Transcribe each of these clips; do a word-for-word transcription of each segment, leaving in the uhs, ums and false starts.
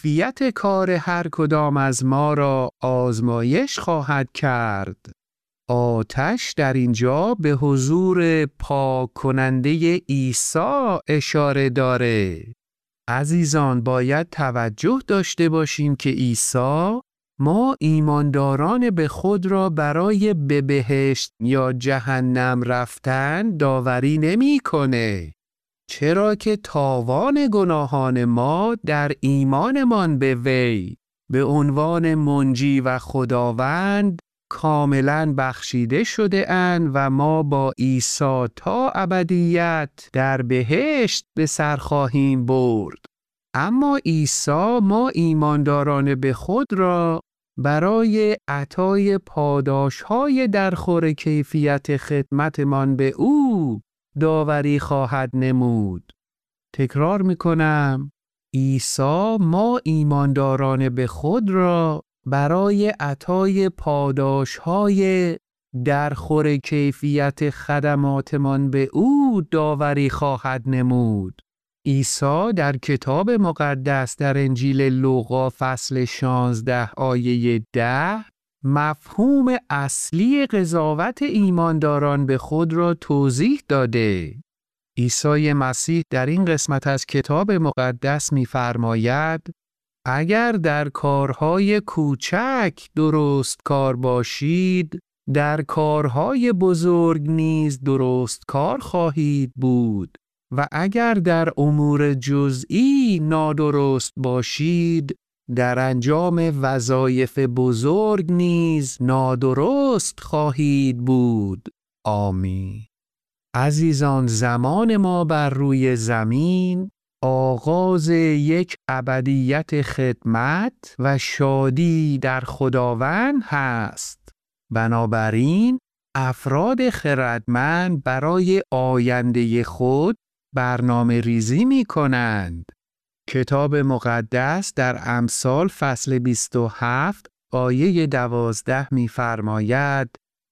کیفیت کار هر کدام از ما را آزمایش خواهد کرد. آتش در اینجا به حضور پاک کننده عیسی اشاره داره. عزیزان، باید توجه داشته باشیم که عیسی ما ایمانداران به خود را برای به بهشت یا جهنم رفتن داوری نمی کنه. چرا که تاوان گناهان ما در ایمانمان به وی به عنوان منجی و خداوند کاملا بخشیده شده اند و ما با عیسی تا ابدیت در بهشت به سر خواهیم برد. اما عیسی ما ایمانداران به خود را برای عطای پاداش‌های درخور کیفیت خدمتمان به او داوری خواهد نمود. تکرار میکنم، عیسی ما ایمانداران به خود را برای عطای پاداش‌های درخور کیفیت خدماتمان به او داوری خواهد نمود. عیسی در کتاب مقدس در انجیل لوقا فصل شانزده آیه ده مفهوم اصلی قضاوت ایمانداران به خود را توضیح داده. عیسی مسیح در این قسمت از کتاب مقدس می‌فرماید اگر در کارهای کوچک درست کار باشید، در کارهای بزرگ نیز درست کار خواهید بود. و اگر در امور جزئی نادرست باشید، در انجام وظایف بزرگ نیز نادرست خواهید بود. آمین. عزیزان، زمان ما بر روی زمین آغاز یک ابدیت خدمت و شادی در خداوند هست. بنابراین افراد خردمند برای آینده خود برنامه ریزی می کنند. کتاب مقدس در امثال فصل بیست و هفت آیه دوازده می فرماید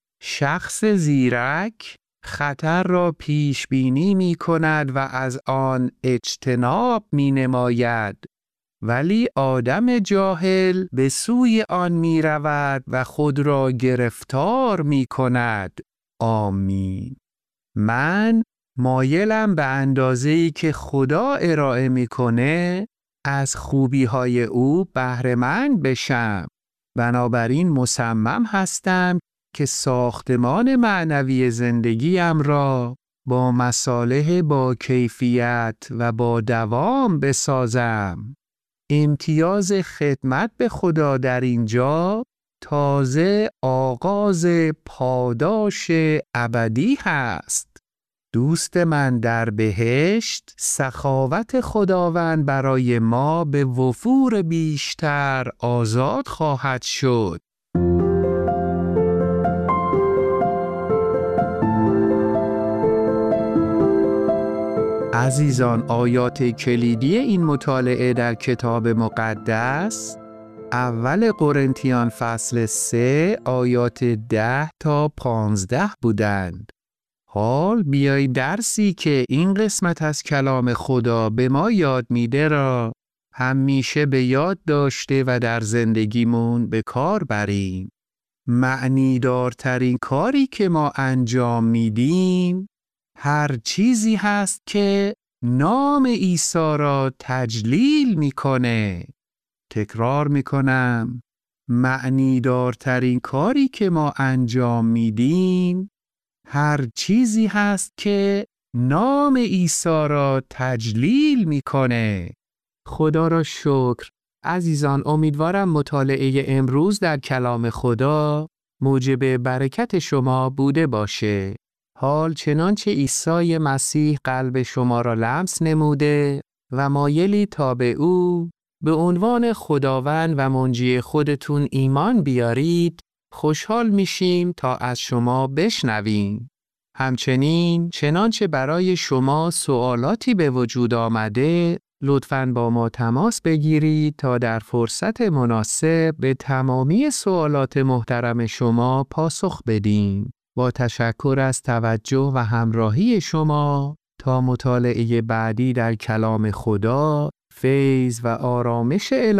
شخص زیرک خطر را پیش بینی می کند و از آن اجتناب می نماید، ولی آدم جاهل به سوی آن می رود و خود را گرفتار می کند. آمین. من مایلم به اندازه‌ای که خدا ارائه میکنه از خوبی‌های او بهره‌مند بشم. بنابراین مصمم هستم که ساختمان معنوی زندگیم را با مصالح با کیفیت و با دوام بسازم. امتیاز خدمت به خدا در اینجا تازه آغاز پاداش ابدی هست. دوست من، در بهشت سخاوت خداوند برای ما به وفور بیشتر آزاد خواهد شد. عزیزان، آیات کلیدی این مطالعه در کتاب مقدس اول قرنتیان فصل سه آیات ده تا پانزده بودند. حال بیایید درسی که این قسمت از کلام خدا به ما یاد میده را همیشه به یاد داشته و در زندگیمون به کار بریم. معنیدارترین کاری که ما انجام میدیم هر چیزی هست که نام عیسی را تجلیل میکنه. تکرار میکنم، معنیدارترین کاری که ما انجام میدیم هر چیزی هست که نام عیسی را تجلیل میکنه. خدا را شکر. عزیزان، امیدوارم مطالعه امروز در کلام خدا موجب برکت شما بوده باشه. حال چنانچه عیسی مسیح قلب شما را لمس نموده و مایلی تا به او به عنوان خداوند و منجی خودتون ایمان بیارید، خوشحال میشیم تا از شما بشنویم. همچنین چنانچه برای شما سوالاتی به وجود آمده، لطفاً با ما تماس بگیرید تا در فرصت مناسب به تمامی سوالات محترم شما پاسخ بدیم. با تشکر از توجه و همراهی شما، تا مطالعه بعدی در کلام خدا، فیض و آرامش الهی